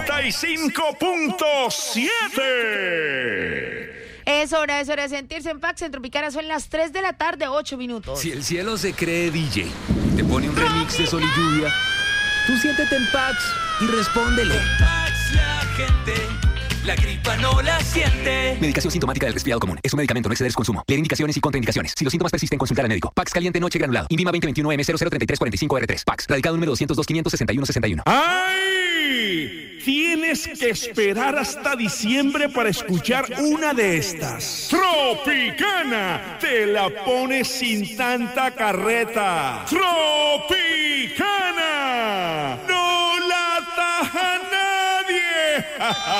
95.7. Es hora de sentirse en Pax. En Tropicana son las 3 de la tarde, 8 minutos. Si el cielo se cree DJ, te pone un remix de Sol y Lluvia, tú siéntete en Pax y respóndele. Pax, la gente, la gripa no la siente. Medicación sintomática del resfriado común. Es un medicamento, no exceder su consumo. Leer indicaciones y contraindicaciones. Si los síntomas persisten, consultar al médico. Pax caliente noche granulado. INVIMA 2021M003345R3. Pax. Radicado número 202-561-61. ¡Ay! Tienes que esperar hasta diciembre para escuchar una de estas. Tropicana te la pone sin tanta carreta. Tropicana no la taja nadie.